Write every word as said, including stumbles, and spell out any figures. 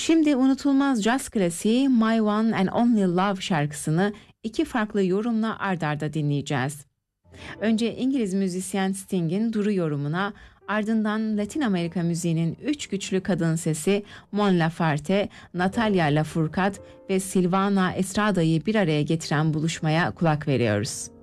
Şimdi unutulmaz caz klasiği My One and Only Love şarkısını iki farklı yorumla ard arda dinleyeceğiz. Önce İngiliz müzisyen Sting'in Duru yorumuna, ardından Latin Amerika müziğinin üç güçlü kadın sesi Mon Laferte, Natalia Lafourcade ve Silvana Estrada'yı bir araya getiren buluşmaya kulak veriyoruz.